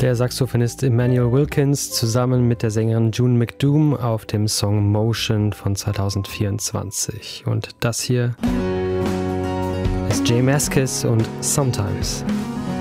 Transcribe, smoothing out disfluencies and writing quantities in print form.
Der Saxophonist Emmanuel Wilkins zusammen mit der Sängerin June McDoom auf dem Song Motion von 2024. Und das hier ist Jay Mascis und Sometimes.